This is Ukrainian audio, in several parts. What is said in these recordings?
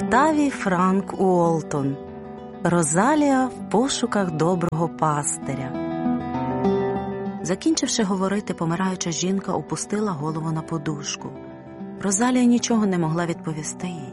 Октавій Франк Уолтон. Розалія в пошуках доброго пастиря. Закінчивши говорити, помираюча жінка опустила голову на подушку. Розалія нічого не могла відповісти їй.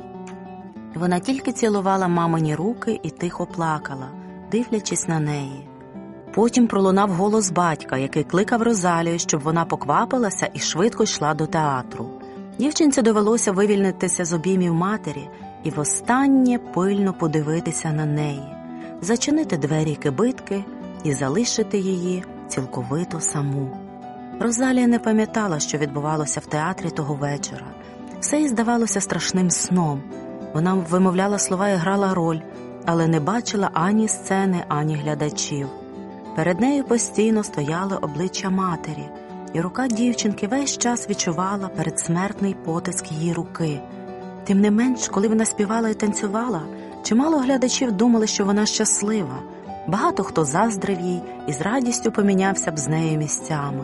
Вона тільки цілувала мамині руки і тихо плакала, дивлячись на неї. Потім пролунав голос батька, який кликав Розалію, щоб вона поквапилася і швидко йшла до театру. Дівчинці довелося вивільнитися з обіймів матері і востаннє пильно подивитися на неї, зачинити двері кибитки і залишити її цілковито саму. Розалія не пам'ятала, що відбувалося в театрі того вечора. Все їй здавалося страшним сном. Вона вимовляла слова і грала роль, але не бачила ані сцени, ані глядачів. Перед нею постійно стояли обличчя матері, і рука дівчинки весь час відчувала передсмертний потиск її руки. Тим не менш, коли вона співала і танцювала, чимало глядачів думали, що вона щаслива. Багато хто заздрив їй і з радістю помінявся б з нею місцями.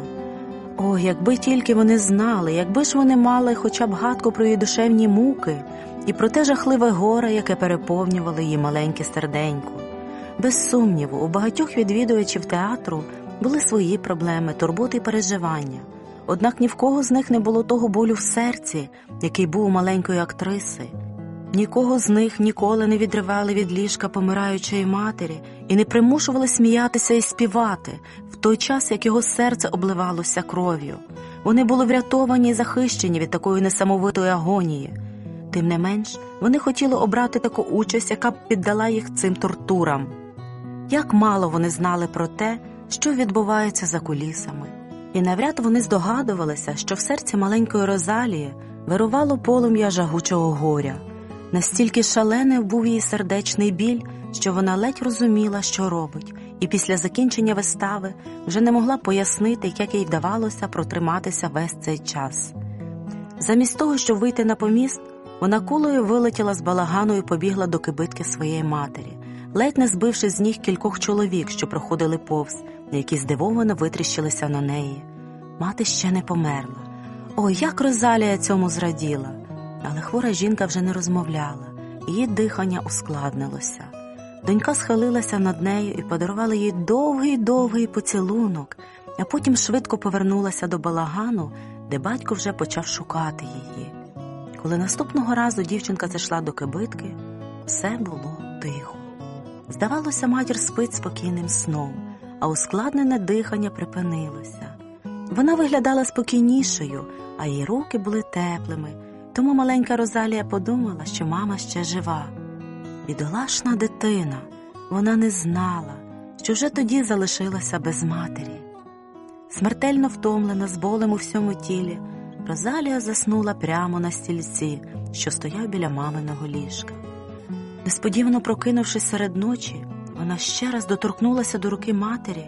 О, якби тільки вони знали, якби ж вони мали хоча б гадку про її душевні муки і про те жахливе горе, яке переповнювало її маленьке серденько. Без сумніву, у багатьох відвідувачів театру були свої проблеми, турботи і переживання. Однак ні в кого з них не було того болю в серці, який був у маленької актриси. Нікого з них ніколи не відривали від ліжка помираючої матері і не примушували сміятися і співати, в той час, як його серце обливалося кров'ю. Вони були врятовані і захищені від такої несамовитої агонії. Тим не менш, вони хотіли обрати таку участь, яка б піддала їх цим тортурам. Як мало вони знали про те, що відбувається за кулісами. І навряд вони здогадувалися, що в серці маленької Розалії вирувало полум'я жагучого горя. Настільки шалений був її сердечний біль, що вона ледь розуміла, що робить, і після закінчення вистави вже не могла пояснити, як їй вдавалося протриматися весь цей час. Замість того, щоб вийти на поміст, вона кулею вилетіла з балагану і побігла до кибитки своєї матері, ледь не збивши з ніг кількох чоловік, що проходили повз, які здивовано витріщилися на неї. Мати ще не померла. О, як Розалія цьому зраділа! Але хвора жінка вже не розмовляла, її дихання ускладнилося. Донька схилилася над нею і подарувала їй довгий-довгий поцілунок, а потім швидко повернулася до балагану, де батько вже почав шукати її. Коли наступного разу дівчинка зайшла до кибитки, все було тихо. Здавалося, матір спить спокійним сном, а ускладнене дихання припинилося. Вона виглядала спокійнішою, а її руки були теплими, тому маленька Розалія подумала, що мама ще жива. Бідолашна дитина, вона не знала, що вже тоді залишилася без матері. Смертельно втомлена, з болем у всьому тілі, Розалія заснула прямо на стільці, що стояв біля маминого ліжка. Несподівано прокинувшись серед ночі, вона ще раз доторкнулася до руки матері,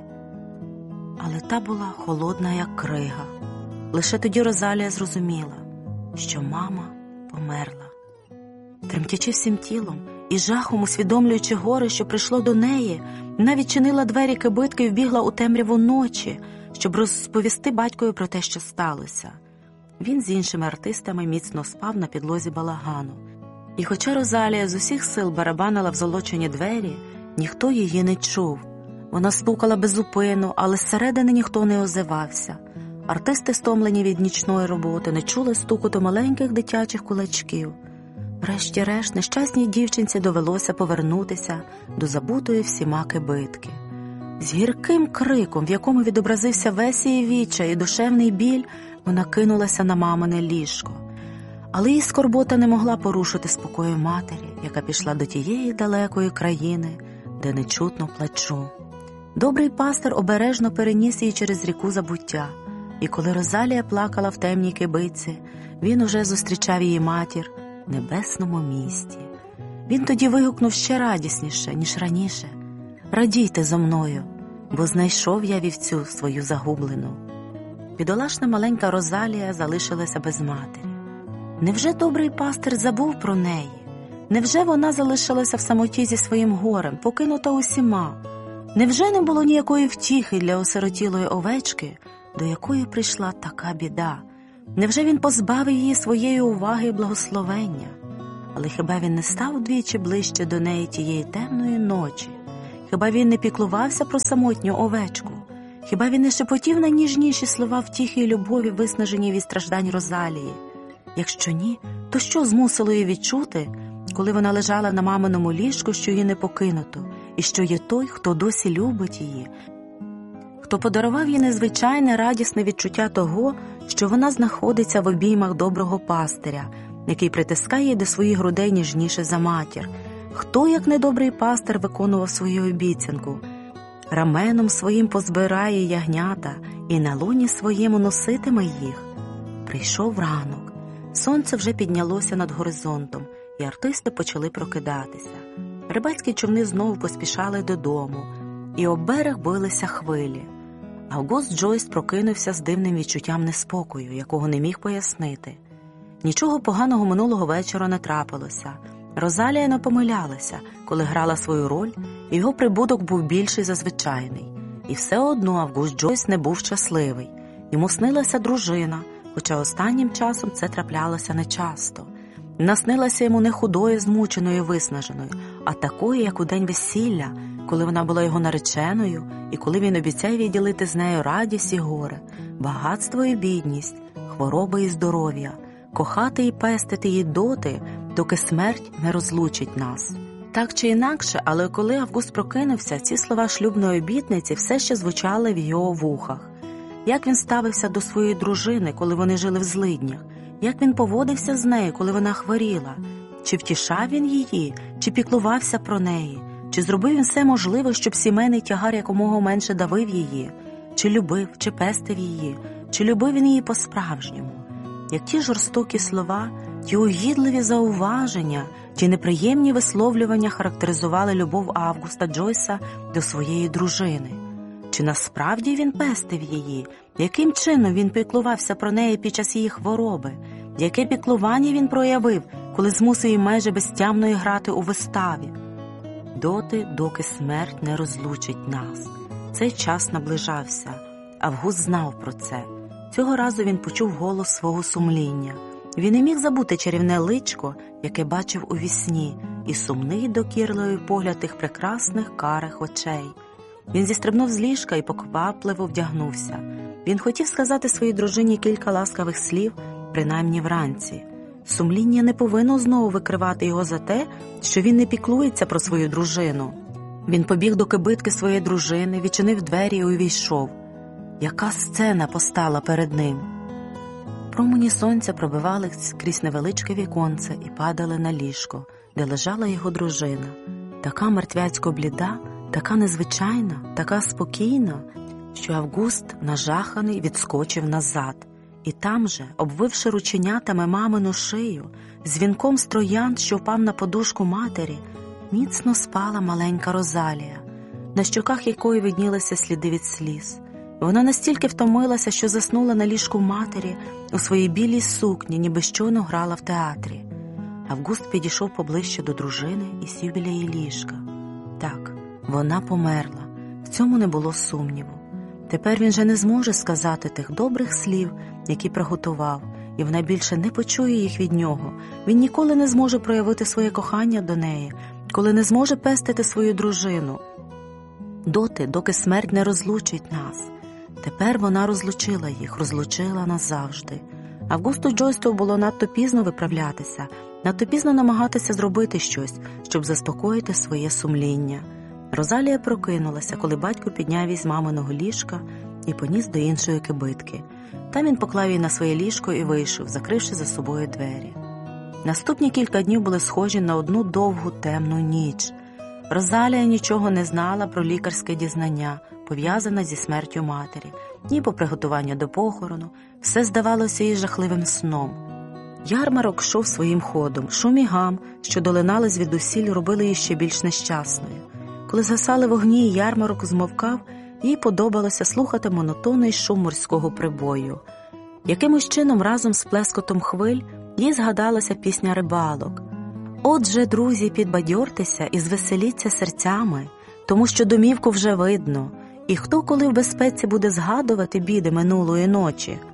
але та була холодна, як крига. Лише тоді Розалія зрозуміла, що мама померла. Тремтячи всім тілом і жахом усвідомлюючи горе, що прийшло до неї, вона відчинила двері кибитки і вбігла у темряву ночі, щоб розповісти батькові про те, що сталося. Він з іншими артистами міцно спав на підлозі балагану. І хоча Розалія з усіх сил барабанила в золочені двері, ніхто її не чув. Вона стукала безупину, але зсередини ніхто не озивався. Артисти, стомлені від нічної роботи, не чули стукоту маленьких дитячих кулачків. Врешті-решт, нещасній дівчинці довелося повернутися до забутої всіма кибитки. З гірким криком, в якому відобразився весь її відчай і душевний біль, вона кинулася на мамине ліжко. Але її скорбота не могла порушити спокою матері, яка пішла до тієї далекої країни, де не чутно плачу. Добрий пастир обережно переніс її через ріку забуття, і коли Розалія плакала в темній кибитці, він уже зустрічав її матір в небесному місті. Він тоді вигукнув ще радісніше, ніж раніше: «Радійте зо мною, бо знайшов я вівцю свою загублену». Бідолашна маленька Розалія залишилася без матері. Невже добрий пастир забув про неї? Невже вона залишилася в самоті зі своїм горем, покинута усіма? Невже не було ніякої втіхи для осиротілої овечки, до якої прийшла така біда? Невже він позбавив її своєї уваги і благословення? Але хіба він не став вдвічі ближче до неї тієї темної ночі? Хіба він не піклувався про самотню овечку? Хіба він не шепотів найніжніші слова втіхи й любові, виснажені від страждань Розалії? Якщо ні, то що змусило її відчути, коли вона лежала на маминому ліжку, що її не покинуто, і що є той, хто досі любить її, хто подарував їй незвичайне радісне відчуття того, що вона знаходиться в обіймах доброго пастиря, який притискає її до своїх грудей ніжніше за матір? Хто, як недобрий пастир, виконував свою обіцянку? Раменом своїм позбирає ягнята і на лоні своєму носитиме їх. Прийшов ранок. Сонце вже піднялося над горизонтом, і артисти почали прокидатися. Рибацькі човни знову поспішали додому, і об берег билися хвилі. Август Джойс прокинувся з дивним відчуттям неспокою, якого не міг пояснити. Нічого поганого минулого вечора не трапилося. Розалія не помилялася, коли грала свою роль, і його прибуток був більший за звичайний. І все одно Август Джойс не був щасливий. Йому снилася дружина, хоча останнім часом це траплялося нечасто. Вона снилася йому не худою, змученою, виснаженою, а такою, як у день весілля, коли вона була його нареченою, і коли він обіцяв їй ділити з нею радість і горе, багатство і бідність, хвороби і здоров'я, кохати і пестити її доти, доки смерть не розлучить нас. Так чи інакше, але коли Август прокинувся, ці слова шлюбної обітниці все ще звучали в його вухах. Як він ставився до своєї дружини, коли вони жили в злиднях? Як він поводився з нею, коли вона хворіла? Чи втішав він її, чи піклувався про неї? Чи зробив він все можливе, щоб сімейний тягар якомога менше давив її? Чи любив, чи пестив її? Чи любив він її по-справжньому? Як ті жорстокі слова, ті угідливі зауваження, ті неприємні висловлювання характеризували любов Августа Джойса до своєї дружини? Чи насправді він пестив її? Яким чином він піклувався про неї під час її хвороби? Яке піклування він проявив, коли змусив її майже безтямно грати у виставі? Доти, доки смерть не розлучить нас. Цей час наближався. Август знав про це. Цього разу він почув голос свого сумління. Він не міг забути чарівне личко, яке бачив у вісні, і сумний докірливий погляд тих прекрасних карих очей. Він зістрибнув з ліжка і поквапливо вдягнувся. Він хотів сказати своїй дружині кілька ласкавих слів, принаймні вранці. Сумління не повинно знову викривати його за те, що він не піклується про свою дружину. Він побіг до кибитки своєї дружини, відчинив двері і увійшов. Яка сцена постала перед ним? Промені сонця пробивались крізь невеличке віконце і падали на ліжко, де лежала його дружина. Така мертвяцько бліда, така незвичайна, така спокійна, що Август, нажаханий, відскочив назад. І там же, обвивши рученятами мамину шию, з вінком з троянд, що впав на подушку матері, міцно спала маленька Розалія, на щоках якої виднілися сліди від сліз. Вона настільки втомилася, що заснула на ліжку матері у своїй білій сукні, ніби щойно грала в театрі. Август підійшов поближче до дружини і сів біля її ліжка. Так, вона померла, в цьому не було сумніву. Тепер він же не зможе сказати тих добрих слів, які приготував, і вона більше не почує їх від нього. Він ніколи не зможе проявити своє кохання до неї, коли не зможе пестити свою дружину. Доти, доки смерть не розлучить нас. Тепер вона розлучила їх, розлучила назавжди. Августу Джойсу було надто пізно виправлятися, надто пізно намагатися зробити щось, щоб заспокоїти своє сумління. Розалія прокинулася, коли батько підняв її з маминого ліжка і поніс до іншої кибитки. Там він поклав її на своє ліжко і вийшов, закривши за собою двері. Наступні кілька днів були схожі на одну довгу темну ніч. Розалія нічого не знала про лікарське дізнання, пов'язане зі смертю матері, ні про приготування до похорону. Все здавалося їй жахливим сном. Ярмарок йшов своїм ходом. Шум і гам, що долинали звідусіль, робили її ще більш нещасною. Коли згасали вогні і ярмарок змовкав, їй подобалося слухати монотонний шум морського прибою. Якимось чином разом з плескотом хвиль їй згадалася пісня рибалок. «Отже, друзі, підбадьортеся і звеселіться серцями, тому що домівку вже видно, і хто коли в безпеці буде згадувати біди минулої ночі?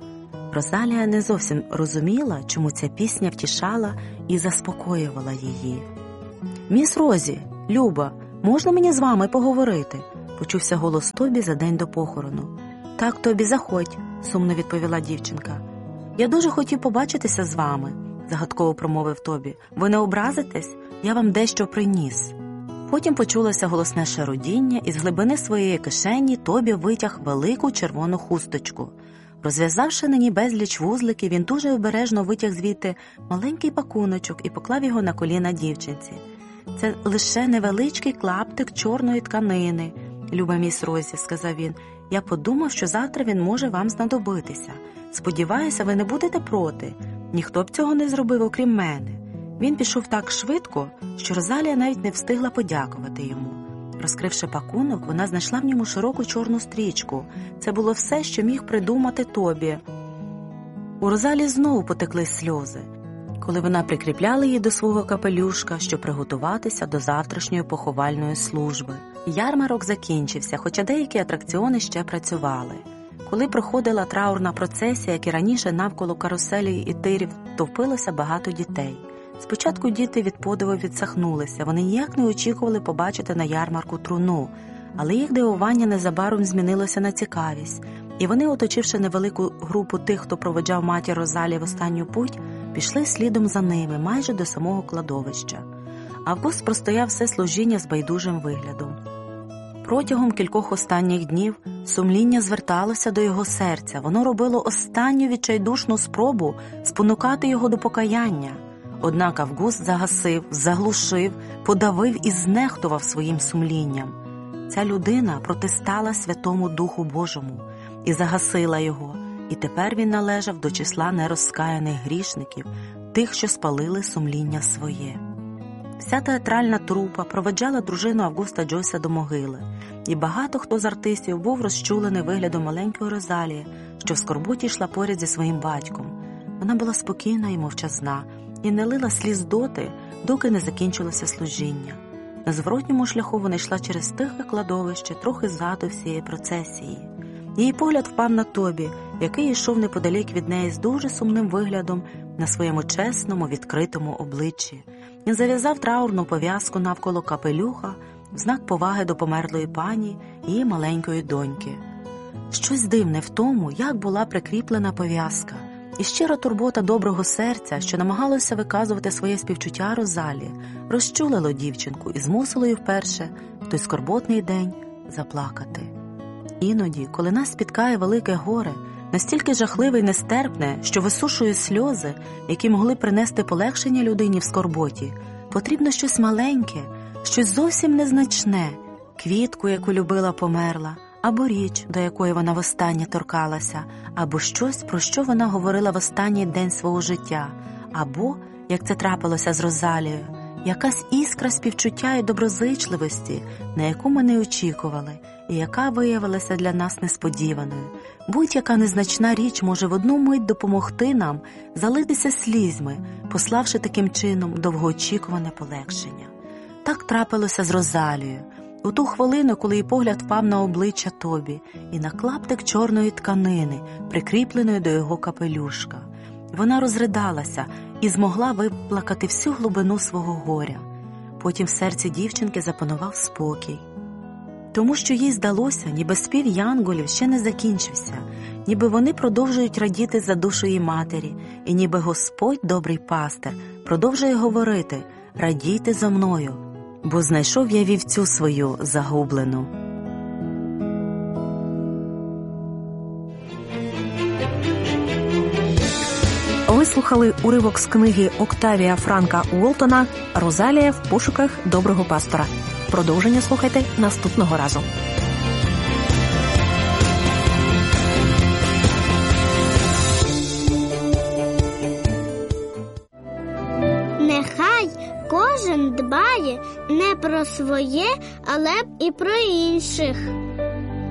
Розалія не зовсім розуміла, чому ця пісня втішала і заспокоювала її. «Міс Розі, Люба, можна мені з вами поговорити?» – почувся голос Тобі за день до похорону. «Так, Тобі, заходь», – сумно відповіла дівчинка. «Я дуже хотів побачитися з вами», – загадково промовив Тобі. «Ви не образитесь? Я вам дещо приніс». Потім почулося голосне шарудіння, і з глибини своєї кишені Тобі витяг велику червону хусточку. Розв'язавши на ній безліч вузликів, він дуже обережно витяг звідти маленький пакуночок і поклав його на коліна дівчинці. «Це лише невеличкий клаптик чорної тканини, люба міс Розі», – сказав він. «Я подумав, що завтра він може вам знадобитися. Сподіваюся, ви не будете проти. Ніхто б цього не зробив, окрім мене». Він пішов так швидко, що Розалія навіть не встигла подякувати йому. Розкривши пакунок, вона знайшла в ньому широку чорну стрічку. Це було все, що міг придумати Тобі. У Розалії знову потекли сльози, коли вона прикріпляла її до свого капелюшка, щоб приготуватися до завтрашньої поховальної служби. Ярмарок закінчився, хоча деякі атракціони ще працювали. Коли проходила траурна процесія, як і раніше, навколо каруселі і тирів товпилося багато дітей. Спочатку діти від подиву відсахнулися, вони ніяк не очікували побачити на ярмарку труну, але їх дивування незабаром змінилося на цікавість, і вони, оточивши невелику групу тих, хто проведжав матір Розалії в останню путь, пішли слідом за ними майже до самого кладовища. Август простояв все служіння з байдужим виглядом. Протягом кількох останніх днів сумління зверталося до його серця, воно робило останню відчайдушну спробу спонукати його до покаяння. Однак Август загасив, заглушив, подавив і знехтував своїм сумлінням. Ця людина протистала Святому Духу Божому і загасила його, і тепер він належав до числа нерозкаяних грішників, тих, що спалили сумління своє. Вся театральна трупа проведжала дружину Августа Джойса до могили, і багато хто з артистів був розчулений виглядом маленької Розалії, що в скорботі йшла поряд зі своїм батьком. Вона була спокійна і мовчазна, і не лила сліз доти, доки не закінчилося служіння. На зворотньому шляху вона йшла через тихе кладовище, трохи ззаду всієї процесії. Її погляд впав на Тобі, який йшов неподалік від неї з дуже сумним виглядом на своєму чесному, відкритому обличчі. Він зав'язав траурну пов'язку навколо капелюха в знак поваги до померлої пані і її маленької доньки. Щось дивне в тому, як була прикріплена пов'язка, і щира турбота доброго серця, що намагалося виказувати своє співчуття Розалії, розчулило дівчинку і змусило її вперше в той скорботний день заплакати. Іноді, коли нас спіткає велике горе, настільки жахливе і нестерпне, що висушує сльози, які могли принести полегшення людині в скорботі, потрібно щось маленьке, щось зовсім незначне, квітку, яку любила померла, або річ, до якої вона востаннє торкалася, або щось, про що вона говорила в останній день свого життя, або, як це трапилося з Розалією, якась іскра співчуття і доброзичливості, на яку ми не очікували, і яка виявилася для нас несподіваною. Будь-яка незначна річ може в одну мить допомогти нам залитися слізьми, пославши таким чином довгоочікуване полегшення. Так трапилося з Розалією. У ту хвилину, коли її погляд впав на обличчя Тобі і на клаптик чорної тканини, прикріпленої до його капелюшка. Вона розридалася і змогла виплакати всю глибину свого горя. Потім в серці дівчинки запанував спокій. Тому що їй здалося, ніби спів янголів ще не закінчився, ніби вони продовжують радіти за душу її матері, і ніби Господь, добрий пастир, продовжує говорити: «Радійте за мною, бо знайшов я вівцю свою загублену». Ви слухали уривок з книги Октавія Франка Уолтона «Розалія в пошуках доброго пастора». Продовження слухайте наступного разу. Нехай кожен дбає не про своє, але і про інших.